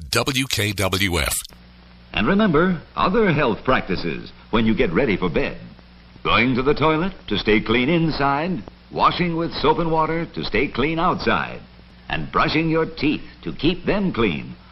WKWF. And remember, other health practices when you get ready for bed. Going to the toilet to stay clean inside, washing with soap and water to stay clean outside, and brushing your teeth to keep them clean